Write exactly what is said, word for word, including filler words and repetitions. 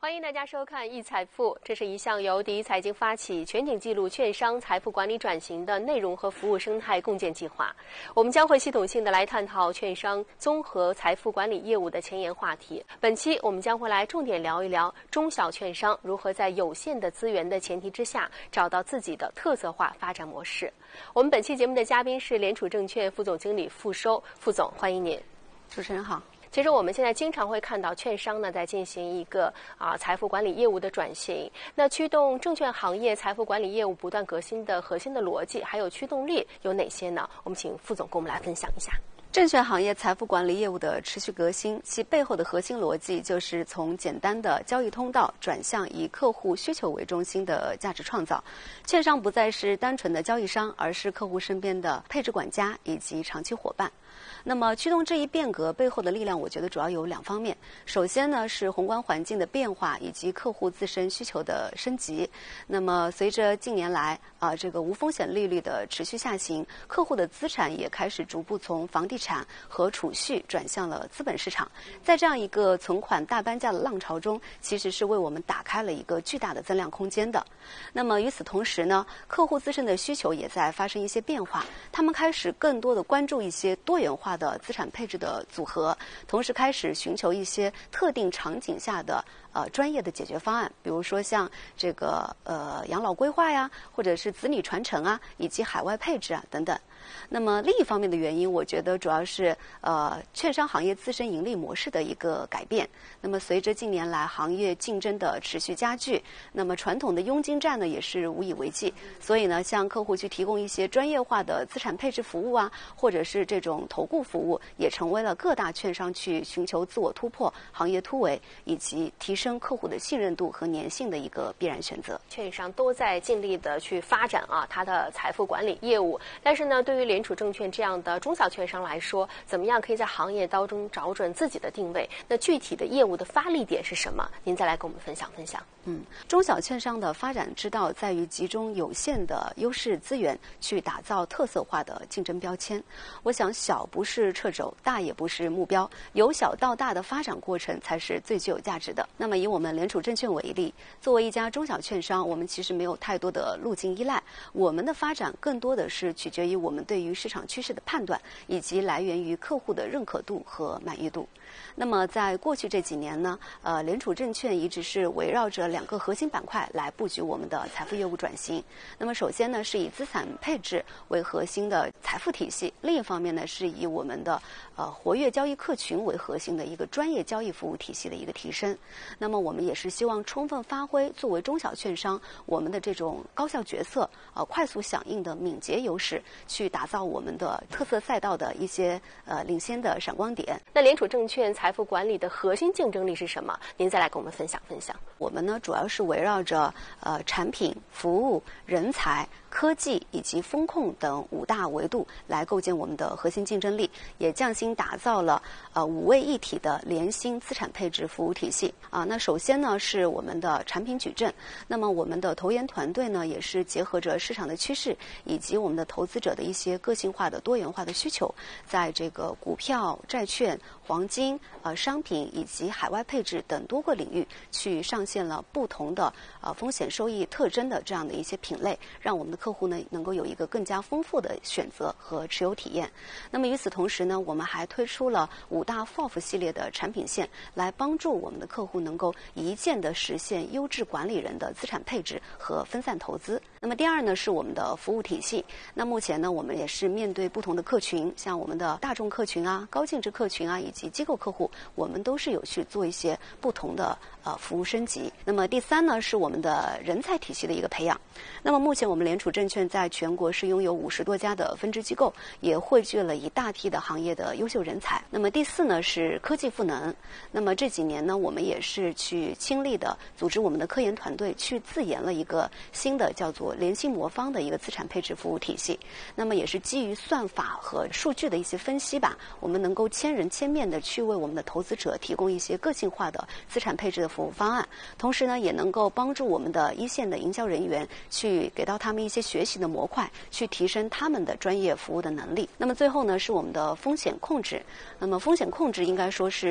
欢迎大家收看易财富，这是一项由第一财经发起、全景记录券商财富管理转型的内容和服务生态共建计划。我们将会系统性的来探讨券商综合财富管理业务的前沿话题。本期我们将会来重点聊一聊中小券商如何在有限的资源的前提之下，找到自己的特色化发展模式。我们本期节目的嘉宾是联储证券副总经理傅收，傅总，欢迎您。 主持人好。 其实我们现在经常会看到券商呢在进行一个啊财富管理业务的转型，那驱动证券行业财富管理业务不断革新的核心的逻辑还有驱动力有哪些呢？我们请傅总跟我们来分享一下。 证券行业财富管理业务的持续革新，其背后的核心逻辑就是从简单的交易通道转向以客户需求为中心的价值创造。券商不再是单纯的交易商，而是客户身边的配置管家以及长期伙伴。那么驱动这一变革背后的力量，我觉得主要有两方面。首先呢，是宏观环境的变化以及客户自身需求的升级。那么随着近年来啊、呃、这个无风险利率的持续下行，客户的资产也开始逐步从房地产和储蓄转向了资本市场。在这样一个存款大搬家的浪潮中，其实是为我们打开了一个巨大的增量空间的。那么与此同时呢，客户自身的需求也在发生一些变化，他们开始更多的关注一些多元化的资产配置的组合，同时开始寻求一些特定场景下的呃专业的解决方案，比如说像这个呃养老规划呀，或者是子女传承啊，以及海外配置啊等等。那么另一方面的原因，我觉得主要是呃券商行业自身盈利模式的一个改变。那么随着近年来行业竞争的持续加剧，那么传统的佣金战呢也是无以为继。所以呢，向客户去提供一些专业化的资产配置服务啊，或者是这种投顾服务，也成为了各大券商去寻求自我突破、行业突围以及提升客户的信任度和粘性的一个必然选择。 券商都在尽力的去发展啊它的财富管理业务，但是呢，对于联储证券这样的中小券商来说，怎么样可以在行业当中找准自己的定位？那具体的业务的发力点是什么？您再来跟我们分享分享。 嗯，中小券商的发展之道在于集中有限的优势资源，去打造特色化的竞争标签。我想，小不是掣肘，大也不是目标，由小到大的发展过程才是最具有价值的。那么，以我们联储证券为例，作为一家中小券商，我们其实没有太多的路径依赖，我们的发展更多的是取决于我们对于市场趋势的判断，以及来源于客户的认可度和满意度。那么在过去这几年呢，呃，联储证券一直是围绕着两个核心板块来布局我们的财富业务转型。那么首先呢，是以资产配置为核心的财富体系；另一方面呢，是以我们的呃活跃交易客群为核心的一个专业交易服务体系的一个提升。那么我们也是希望充分发挥作为中小券商我们的这种高效决策、呃快速响应的敏捷优势，去打造我们的特色赛道的一些呃领先的闪光点。 那联储证券财富管理的核心竞争力是什么？您再来跟我们分享分享。 我们呢，主要是围绕着呃产品、服务、人才、科技以及风控等五大维度来构建我们的核心竞争力，也匠心打造了呃五位一体的联新资产配置服务体系啊。那首先呢是我们的产品矩阵，那么我们的投研团队呢也是结合着市场的趋势以及我们的投资者的一些个性化的多元化的需求，在这个股票、债券、黄金、呃商品以及海外配置等多个领域去上线了不同的呃风险收益特征的这样的一些品类，让我们的客户呢能够有一个更加丰富的选择和持有体验。那么与此同时呢，我们还推出了五大 F O F 系列的产品线，来帮助我们的客户能够一键的实现优质管理人的资产配置和分散投资。那么第二呢是我们的服务体系。那目前呢，我们也是面对不同的客群，像我们的大众客群啊、高净值客群啊以及机构客户，我们都是有去做一些不同的呃服务升级。那么第三呢是我们的人才体系的一个培养。那么目前我们联储证券在全国是拥有五十多家的分支机构，也汇聚了一大批的行业的优秀人才。那么第四呢是科技赋能。那么这几年呢，我们也是去倾力的组织我们的科研团队去自研了一个新的叫做联新魔方的一个资产配置服务体系。那么也是基于算法和数据的一些分析吧，我们能够千人千面的去为我们的投资者提供一些个性化的资产配置的服务方案，同时呢也能够帮助我们的一线的营销人员去给到他们一些学习的模块，去提升他们的专业服务的能力。那么最后呢是我们的风险控制。那么风险控制应该说是